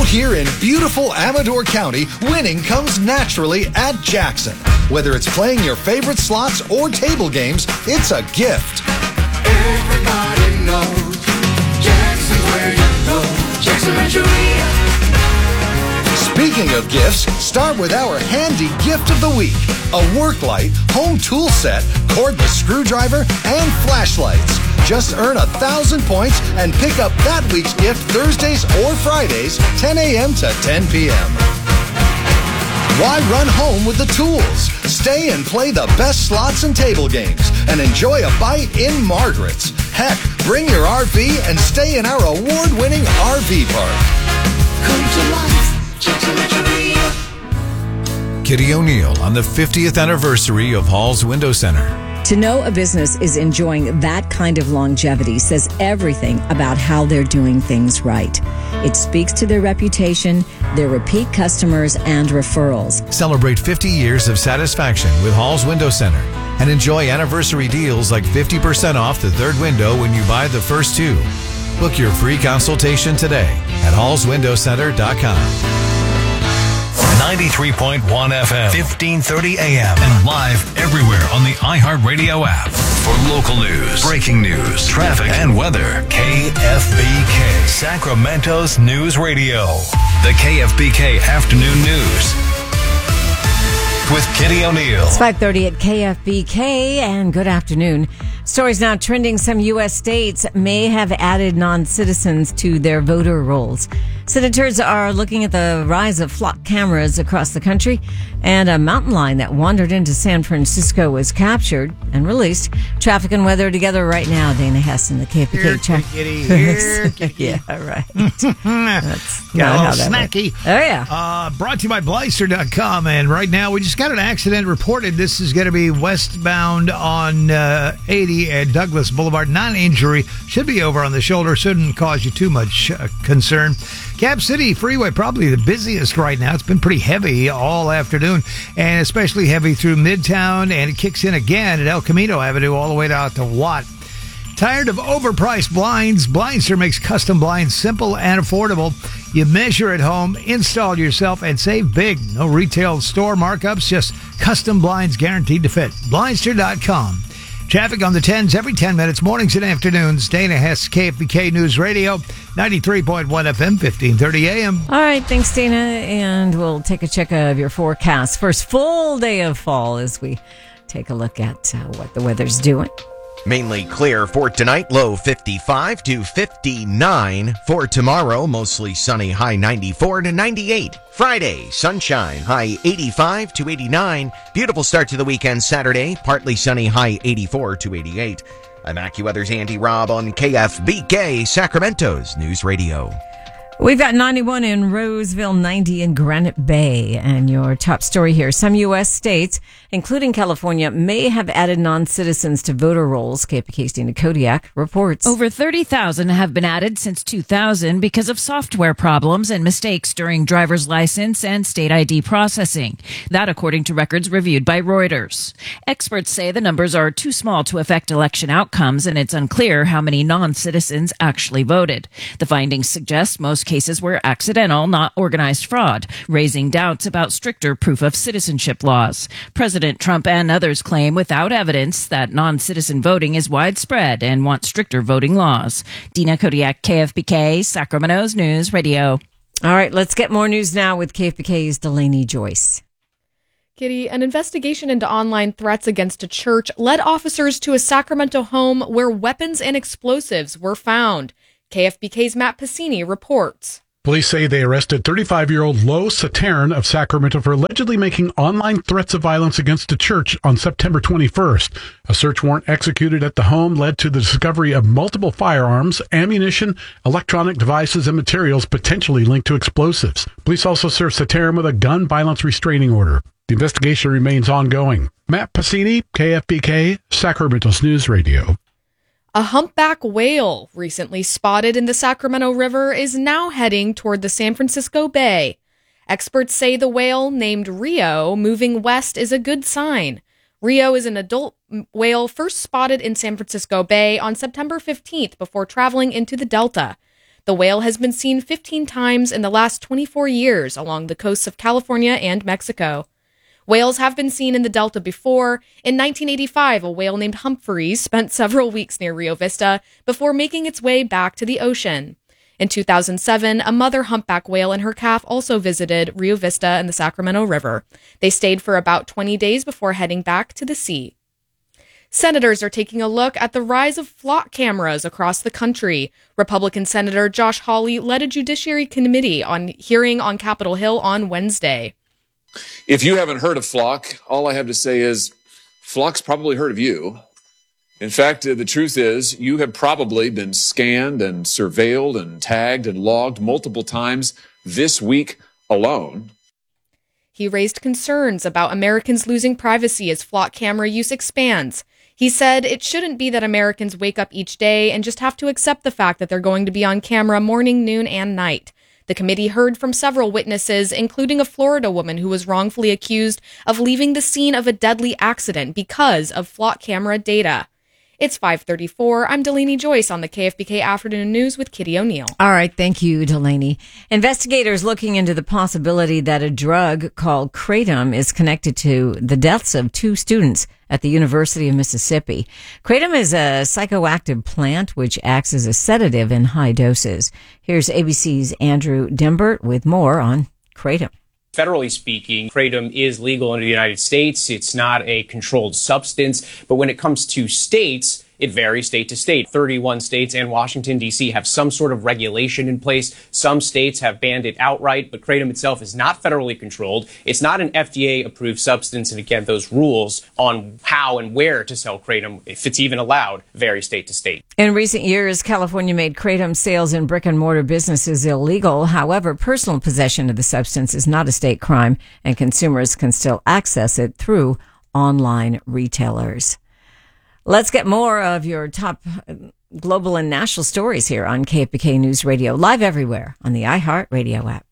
Out here in beautiful Amador County, winning comes naturally at Jackson. Whether it's playing your favorite slots or table games, it's a gift. Everybody knows Jackson's where you go. Jackson Rancheria. Speaking of gifts, start with our handy gift of the week. A work light, home tool set, cordless screwdriver, and flashlights. Just earn 1,000 points and pick up that week's gift Thursdays or Fridays, 10 a.m. to 10 p.m. Why run home with the tools? Stay and play the best slots and table games and enjoy a bite in Margaret's. Heck, bring your RV and stay in our award-winning RV park. Come to life, Jackson Rancheria. Kitty O'Neill on the 50th anniversary of Hall's Window Center. To know a business is enjoying that kind of longevity says everything about how they're doing things right. It speaks to their reputation, their repeat customers, and referrals. Celebrate 50 years of satisfaction with Hall's Window Center and enjoy anniversary deals like 50% off the third window when you buy the first two. Book your free consultation today at hallswindowcenter.com. 93.1 FM, 1530 AM, and live everywhere on the iHeartRadio app. For local news, breaking news, traffic, and weather, KFBK, Sacramento's News Radio. The KFBK Afternoon News with Kitty O'Neill. It's 5:30 at KFBK, and good afternoon. Stories now trending. Some U.S. states may have added non-citizens to their voter rolls. Senators are looking at the rise of flock cameras across the country, and a mountain lion that wandered into San Francisco was captured and released. Traffic and weather together right now. Dana Hess in the KFBK check. Here, Yeah, right. That's got not a how little that snacky. works. Oh, yeah. Brought to you by Blyster.com. And right now, we just got an accident reported. This is going to be westbound on 80 at Douglas Boulevard. Non-injury. Should be over on the shoulder. Shouldn't cause you too much concern. Cap City Freeway, probably the busiest right now. It's been pretty heavy all afternoon, and especially heavy through Midtown, and it kicks in again at El Camino Avenue all the way down to Watt. Tired of overpriced blinds? Blindster makes custom blinds simple and affordable. You measure at home, install yourself, and save big. No retail store markups, just custom blinds guaranteed to fit. Blindster.com. Traffic on the 10s every 10 minutes, mornings and afternoons. Dana Hess, KFBK News Radio, 93.1 FM, 1530 AM. All right, thanks, Dana. And we'll take a check of your forecast. First full day of fall as we take a look at what the weather's doing. Mainly clear for tonight, low 55 to 59. For tomorrow, mostly sunny, high 94 to 98. Friday, sunshine, high 85 to 89. Beautiful start to the weekend Saturday, partly sunny, high 84 to 88. I'm AccuWeather's Andy Robb on KFBK, Sacramento's News Radio. We've got 91 in Roseville, 90 in Granite Bay. And your top story here. Some U.S. states, including California, may have added non-citizens to voter rolls. KFBK's Dina Kodiak reports. Over 30,000 have been added since 2000 because of software problems and mistakes during driver's license and state ID processing. That according to records reviewed by Reuters. Experts say the numbers are too small to affect election outcomes, and it's unclear how many non-citizens actually voted. The findings suggest most cases were accidental, not organized fraud, raising doubts about stricter proof of citizenship laws. President Trump and others claim without evidence that non-citizen voting is widespread and want stricter voting laws. Dina Kodiak, KFBK, Sacramento's News Radio. All right, let's get more news now with KFBK's Delaney Joyce. Kitty, an investigation into online threats against a church led officers to a Sacramento home where weapons and explosives were found. KFBK's Matt Pacini reports. Police say they arrested 35-year-old Lo Saturn of Sacramento for allegedly making online threats of violence against a church on September 21st. A search warrant executed at the home led to the discovery of multiple firearms, ammunition, electronic devices, and materials potentially linked to explosives. Police also served Saturn with a gun violence restraining order. The investigation remains ongoing. Matt Pacini, KFBK, Sacramento's News Radio. A humpback whale recently spotted in the Sacramento River is now heading toward the San Francisco Bay. Experts say the whale, named Rio, moving west is a good sign. Rio is an adult whale first spotted in San Francisco Bay on September 15th before traveling into the Delta. The whale has been seen 15 times in the last 24 years along the coasts of California and Mexico. Whales have been seen in the Delta before. In 1985, a whale named Humphreys spent several weeks near Rio Vista before making its way back to the ocean. In 2007, a mother humpback whale and her calf also visited Rio Vista and the Sacramento River. They stayed for about 20 days before heading back to the sea. Senators are taking a look at the rise of flock cameras across the country. Republican Senator Josh Hawley led a Judiciary Committee hearing on Capitol Hill on Wednesday. If you haven't heard of Flock, all I have to say is Flock's probably heard of you. In fact, the truth is you have probably been scanned and surveilled and tagged and logged multiple times this week alone. He raised concerns about Americans losing privacy as flock camera use expands. He said it shouldn't be that Americans wake up each day and just have to accept the fact that they're going to be on camera morning, noon, and night. The committee heard from several witnesses, including a Florida woman who was wrongfully accused of leaving the scene of a deadly accident because of flock camera data. It's 5:34. I'm Delaney Joyce on the KFBK Afternoon News with Kitty O'Neill. All right. Thank you, Delaney. Investigators looking into the possibility that a drug called Kratom is connected to the deaths of 2 students at the University of Mississippi. Kratom is a psychoactive plant which acts as a sedative in high doses. Here's ABC's Andrew Dimbert with more on Kratom. Federally speaking, Kratom is legal in the United States. It's not a controlled substance. But when it comes to states, it varies state to state. 31 states and Washington, D.C. have some sort of regulation in place. Some states have banned it outright, but Kratom itself is not federally controlled. It's not an FDA-approved substance. And again, those rules on how and where to sell Kratom, if it's even allowed, vary state to state. In recent years, California made Kratom sales in brick-and-mortar businesses illegal. However, personal possession of the substance is not a state crime, and consumers can still access it through online retailers. Let's get more of your top global and national stories here on KFBK News Radio, live everywhere on the iHeartRadio app.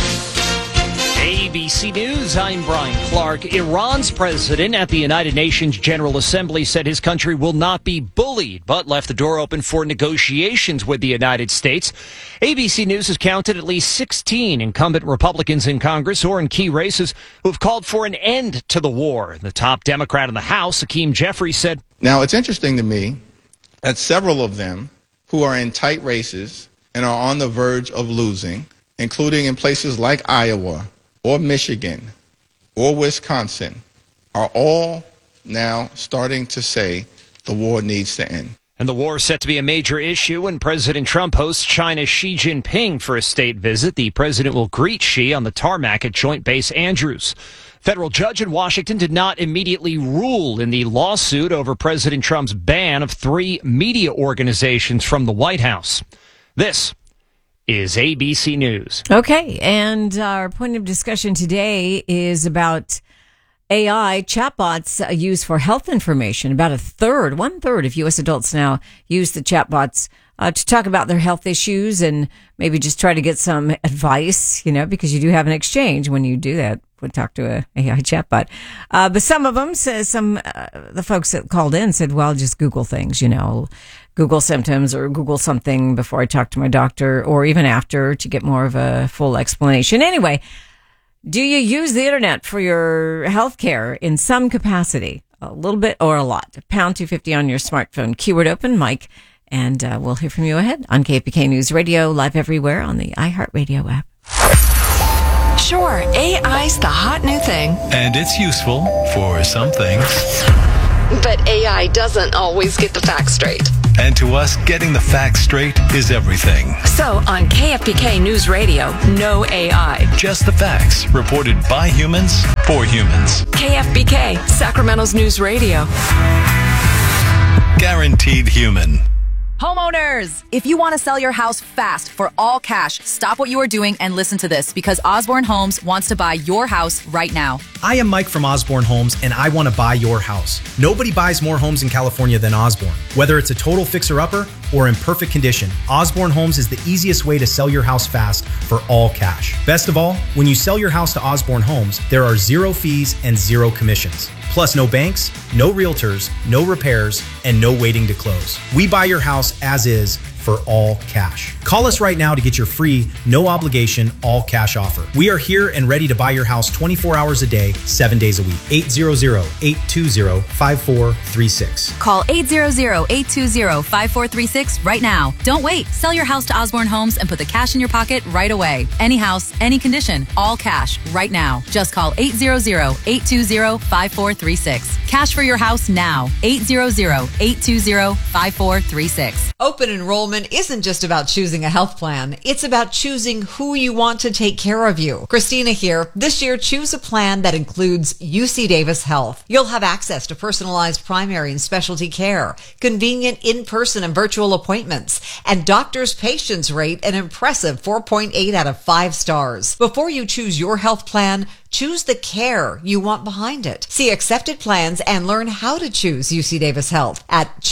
ABC News, I'm Brian Clark. Iran's president at the United Nations General Assembly said his country will not be bullied, but left the door open for negotiations with the United States. ABC News has counted at least 16 incumbent Republicans in Congress or in key races who have called for an end to the war. The top Democrat in the House, Hakeem Jeffries, said, "Now, it's interesting to me that several of them who are in tight races and are on the verge of losing, including in places like Iowa, or Michigan, or Wisconsin, are all now starting to say the war needs to end." And the war is set to be a major issue when President Trump hosts China's Xi Jinping for a state visit. The president will greet Xi on the tarmac at Joint Base Andrews. Federal judge in Washington did not immediately rule in the lawsuit over President Trump's ban of 3 media organizations from the White House. This is ABC News. Okay, and our point of discussion today is about AI chatbots used for health information. About 1/3 of U.S. adults now use the chatbots to talk about their health issues and maybe just try to get some advice, because you do have an exchange when you do that. Would talk to a AI chatbot. But some of them, the folks that called in said, well, just Google things, Google symptoms or Google something before I talk to my doctor or even after to get more of a full explanation. Anyway, do you use the internet for your health care in some capacity? A little bit or a lot? Pound 250 on your smartphone. Keyword open, Mike. And we'll hear from you ahead on KFBK News Radio, live everywhere on the iHeartRadio app. Sure, AI's the hot new thing. And it's useful for some things. But AI doesn't always get the facts straight. And to us, getting the facts straight is everything. So on KFBK News Radio, no AI. Just the facts, reported by humans, for humans. KFBK, Sacramento's News Radio. Guaranteed human. Homeowners, if you want to sell your house fast for all cash, stop what you are doing and listen to this, because Osborne Homes wants to buy your house right now. I am Mike from Osborne Homes, and I want to buy your house. Nobody buys more homes in California than Osborne. Whether it's a total fixer-upper or in perfect condition, Osborne Homes is the easiest way to sell your house fast for all cash. Best of all, when you sell your house to Osborne Homes, there are 0 fees and 0 commissions. Plus no banks, no realtors, no repairs, and no waiting to close. We buy your house as is for all cash. Call us right now to get your free, no obligation, all cash offer. We are here and ready to buy your house 24 hours a day, 7 days a week. 800-820-5436. Call 800-820-5436 right now. Don't wait. Sell your house to Osborne Homes and put the cash in your pocket right away. Any house, any condition, all cash right now. Just call 800-820-5436. Cash for your house now. 800-820-5436. Open enrollment isn't just about choosing a health plan. It's about choosing who you want to take care of you. Christina here. This year, choose a plan that includes UC Davis Health. You'll have access to personalized primary and specialty care, convenient in-person and virtual appointments, and doctors' patients rate an impressive 4.8 out of 5 stars. Before you choose your health plan, choose the care you want behind it. See accepted plans and learn how to choose UC Davis Health at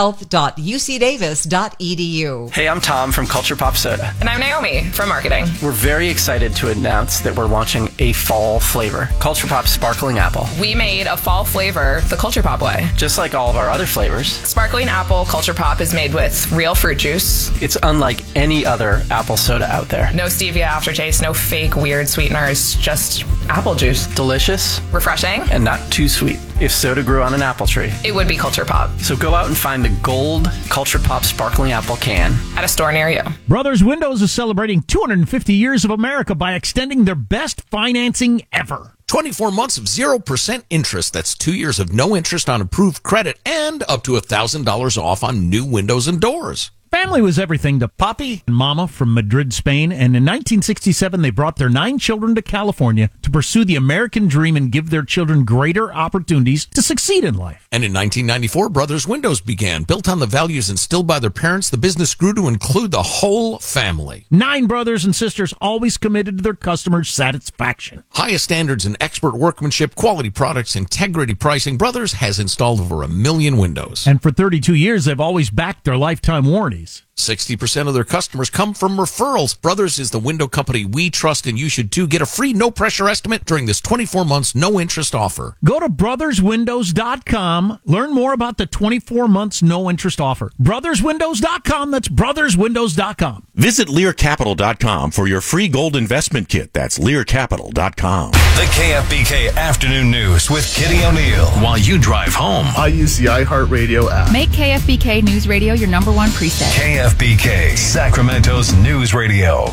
choosehealth.ucdavis.edu. Hey, I'm Tom from Culture Pop Soda. And I'm Naomi from marketing. We're very excited to announce that we're launching a fall flavor, Culture Pop Sparkling Apple. We made a fall flavor the Culture Pop way. Just like all of our other flavors. Sparkling Apple Culture Pop is made with real fruit juice. It's unlike any other apple soda out there. No stevia aftertaste, no fake weird sweeteners, just apple juice. Delicious. Refreshing. And not too sweet. If soda grew on an apple tree, it would be Culture Pop. So go out and find the gold Culture Pop Sparkling Apple can at a store near you. Brothers Windows is celebrating 250 years of America by extending their best financing ever. 24 months of 0% interest. That's 2 years of no interest on approved credit and up to $1,000 off on new windows and doors. Family was everything to Papi and Mama from Madrid, Spain, and in 1967 they brought their 9 children to California to pursue the American dream and give their children greater opportunities to succeed in life. And in 1994, Brothers Windows began. Built on the values instilled by their parents, the business grew to include the whole family. 9 brothers and sisters always committed to their customers' satisfaction. Highest standards in expert workmanship, quality products, integrity pricing. Brothers has installed over 1 million windows. And for 32 years, they've always backed their lifetime warranties. 60% of their customers come from referrals. Brothers is the window company we trust, and you should too. Get a free no-pressure estimate during this 24 months no-interest offer. Go to brotherswindows.com. Learn more about the 24 months no-interest offer. Brotherswindows.com. That's brotherswindows.com. Visit LearCapital.com for your free gold investment kit. That's LearCapital.com. The KFBK Afternoon News with Kitty O'Neill. While you drive home, I use the iHeartRadio app. Make KFBK News Radio your number one preset. KFBK, Sacramento's news radio.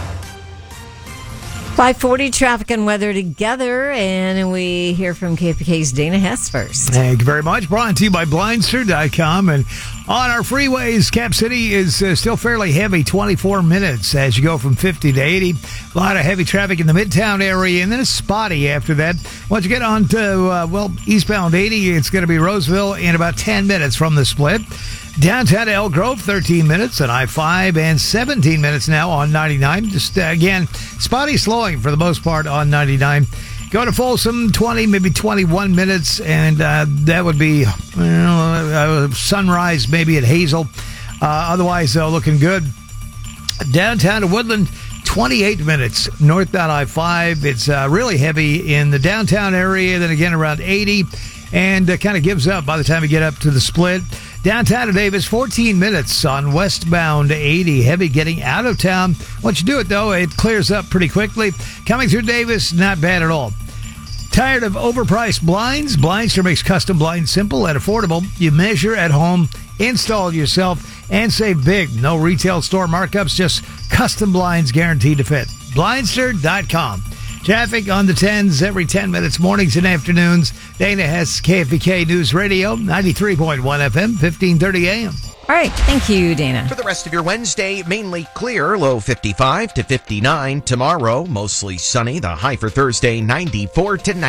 540 traffic and weather together, and we hear from KFBK's Dana Hess first. Thank you very much. Brought to you by Blindster.com. And on our freeways, Cap City is still fairly heavy, 24 minutes as you go from 50 to 80. A lot of heavy traffic in the Midtown area, and then it's spotty after that. Once you get on to, eastbound 80, it's going to be Roseville in about 10 minutes from the split. Downtown to Elk Grove, 13 minutes on I-5 and 17 minutes now on 99. Just, again, spotty slowing for the most part on 99. Go to Folsom, 20, maybe 21 minutes, and that would be sunrise maybe at Hazel. Otherwise, looking good. Downtown to Woodland, 28 minutes northbound I-5. It's really heavy in the downtown area, then again around 80, and kind of gives up by the time you get up to the split. Downtown to Davis, 14 minutes on westbound 80. Heavy getting out of town. Once you do it, though, it clears up pretty quickly. Coming through Davis, not bad at all. Tired of overpriced blinds? Blindster makes custom blinds simple and affordable. You measure at home, install yourself, and save big. No retail store markups, just custom blinds guaranteed to fit. Blindster.com. Traffic on the 10s every 10 minutes, mornings and afternoons. Dana Hess, KFBK News Radio, 93.1 FM, 1530 AM. All right. Thank you, Dana. For the rest of your Wednesday, mainly clear, low 55 to 59. Tomorrow, mostly sunny. The high for Thursday, 94 to 90.